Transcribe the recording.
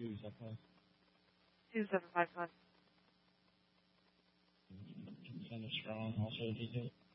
Who's that call? 2751. Send a strong, also detail.